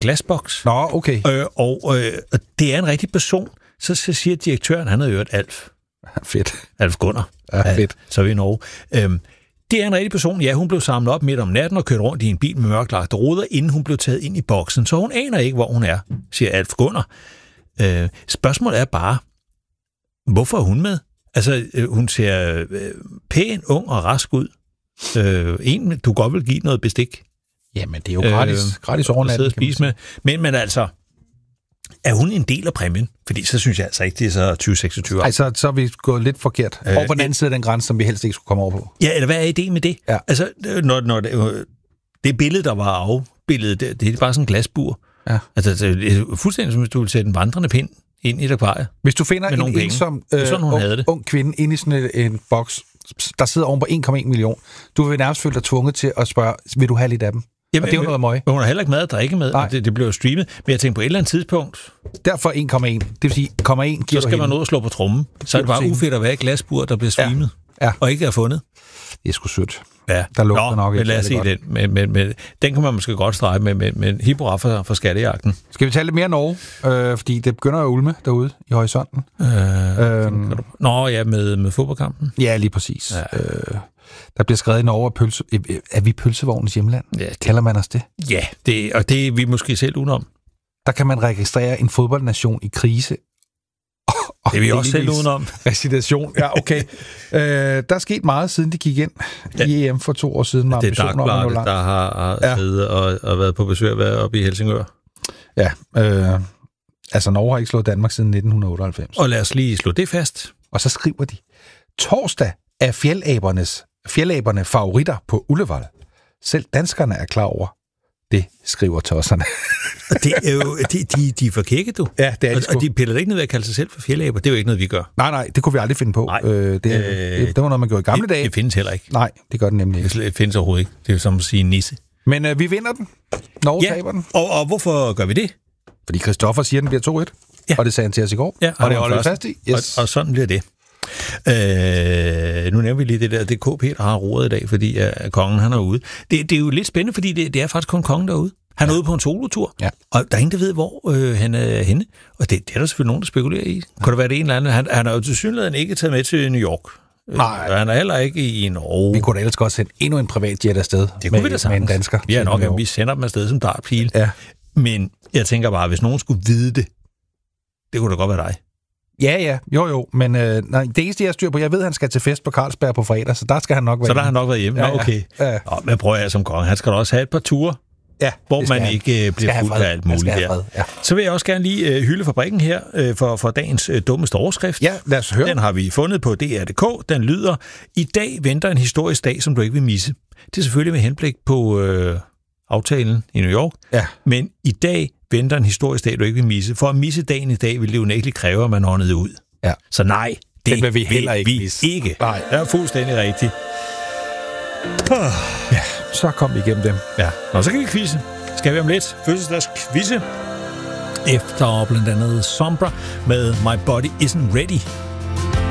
glasboks. Nå, okay. Og det er en rigtig person. Så siger direktøren, han havde hørt Alf. Fedt. Alf Gunnar. Ja, fedt. Så er vi i Norge. Det er en rigtig person. Ja, hun blev samlet op midt om natten og kørt rundt i en bil med mørklagte ruder, inden hun blev taget ind i boksen. Så hun aner ikke, hvor hun er, siger Alf Gunnar. Spørgsmålet er bare, hvorfor er hun med? Altså, hun ser pæn, ung og rask ud. En, du godt vil give noget bestik. Jamen, det er jo gratis overnatning. Spise med. Men altså, er hun en del af præmien? Fordi så synes jeg altså ikke, det er så 2026. Ej, så er vi gået lidt forkert. Over på den anden side af den grænse, som vi helst ikke skulle komme over på. Ja, eller hvad er ideen med det? Ja. Altså, når det billede, der var afbildet, det er bare sådan en glasbur. Ja. Altså, det er fuldstændig som hvis du vil sætte en vandrende pind ind i et akvarie. Hvis du finder en ensom ung kvinde inde i sådan en boks, der sidder oven på 1,1 million, du vil nærmest føle dig tvunget til at spørge, vil du have lidt af dem? Jamen, og det er jo noget møg. Hun har heller ikke mad at drikke med, og det bliver jo streamet. Men jeg tænker på et eller andet tidspunkt... Derfor 1,1. Det vil sige, 1,1 giver så skal man nå at slå på trommen. Så er det bare ufedt at være et glasbur, der bliver streamet, og ikke er fundet. Det er sgu sødt. Ja. Der lugter nok ikke. Lad os se den. Men den kan man måske godt strege med hipora for skattejagten. Skal vi tale lidt mere Norge? Fordi det begynder jo at ulme derude i horisonten. Med fodboldkampen. Ja, lige præcis. Ja. Der bliver skrevet i Norge, er vi pølsevognens hjemland? Ja, kalder man os det? Ja, det er vi måske selv udenom. Der kan man registrere en fodboldnation i krise. Det er vi også selv udenom. Recitation. Ja, okay. Der er sket meget, siden de gik ind i EM for 2 år siden. Med det er Dagbladet, der har siddet og været på besøg oppe i Helsingør. Ja, altså Norge har ikke slået Danmark siden 1998. Og lad os lige slå det fast. Og så skriver de, torsdag er fjeldaberne favoritter på Ullevål. Selv danskerne er klar over. Det skriver tosserne. Det er jo, de er for kække, du. Ja, det er og de piller ikke ned ved at kalde sig selv for fjeldaber. Det er jo ikke noget, vi gør. Nej, det kunne vi aldrig finde på. Det var noget, man gjorde i gamle dage. Det findes heller ikke. Nej, det gør det nemlig ikke. Det findes overhovedet ikke. Det er jo som at sige nisse. Men vi vinder den. Norge taber den. Og hvorfor gør vi det? Fordi Christoffer siger, den bliver 2-1. Og det sagde han til os i går. Ja, og det holder vi fast i. Yes. Og sådan bliver det. Nu nævner vi lige det der, det KP, der har roret i dag, fordi kongen han er ude. Det er jo lidt spændende, fordi det er faktisk kun kongen, der er ude. Han er ude på en solotur, og der er ingen, der ved, hvor han er henne. Og det er der selvfølgelig nogen, der spekulerer i. Kunne det være det en eller anden? Han har jo tilsyneladende ikke taget med til New York. Nej. Han er heller ikke i Norge. Vi kunne da ellers godt sende endnu en privatjet afsted. Det kunne vi da med en dansker. Ja, nok, vi sender dem afsted som dartpil. Ja. Men jeg tænker bare, hvis nogen skulle vide det, det kunne da godt være dig. Ja, jo, men det eneste, jeg styr på, jeg ved, at han skal til fest på Carlsberg på fredag, så der skal han nok være hjemme. Så der har han nok været hjemme? Ja, okay. Ja. Men prøver jeg som konge, han skal da også have et par ture, hvor man ikke bliver fuld af alt muligt her. Ja. Så vil jeg også gerne lige hylde fabrikken her for dagens dummeste overskrift. Ja, lad os høre. Den har vi fundet på DR.dk. Den lyder, i dag venter en historisk dag, som du ikke vil misse. Det er selvfølgelig med henblik på aftalen i New York, men i dag venter en historisk dag, du ikke vil misse. For at misse dagen i dag, vil det jo nægteligt kræve, at man åndede ud. Ja. Så nej, det vil vi heller ikke misse. Ikke. Nej, det er fuldstændig rigtigt. Ja, så kom vi igennem dem. Ja, og så kan vi quizze. Skal vi om lidt fødselsdags quizze? Efter blandt andet Sombra med My Body Isn't Ready.